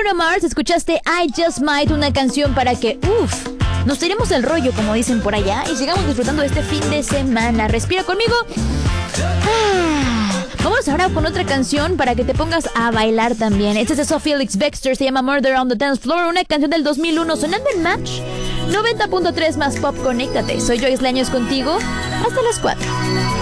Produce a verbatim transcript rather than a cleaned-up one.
Bruno Mars, escuchaste I Just Might, una canción para que, uff, nos tiremos el rollo, como dicen por allá, y sigamos disfrutando de este fin de semana. Respira conmigo. Ah, vamos ahora con otra canción para que te pongas a bailar también. Este es de Sophie Ellis-Bextor, se llama Murder on the Dance Floor, una canción del dos mil uno sonando en Match noventa punto tres más Pop. Conéctate, soy Joyce Leaños contigo hasta las cuatro.